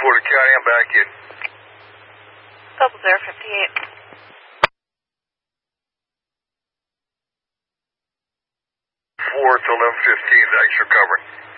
Florida County, I'm back in. Double 058. 4 to 11:15. Thanks for covering.